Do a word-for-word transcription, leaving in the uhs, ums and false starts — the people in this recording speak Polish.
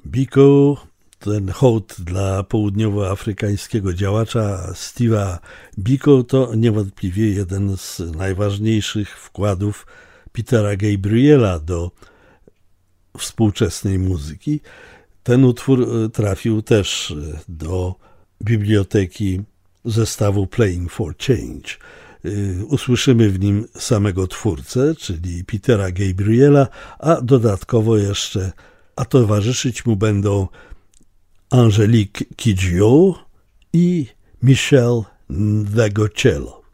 Biko, ten hołd dla południowoafrykańskiego działacza Steve'a Biko, to niewątpliwie jeden z najważniejszych wkładów Petera Gabriela do współczesnej muzyki. Ten utwór trafił też do biblioteki zestawu Playing for Change. Usłyszymy w nim samego twórcę, czyli Petera Gabriela, a dodatkowo jeszcze, a towarzyszyć mu będą Angelique Kidjo i Michel Ndegeocello.